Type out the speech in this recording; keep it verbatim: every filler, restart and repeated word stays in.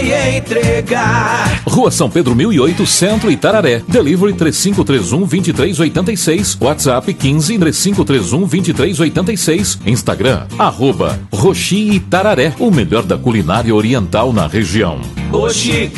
entregar. Rua São Pedro mil e oito, Centro, Itararé. Delivery três cinco três um, dois três oito seis. WhatsApp quinze, três cinco três um, dois três oito seis. Instagram, arroba Roxi Itararé. O melhor da culinária oriental na região. Roxi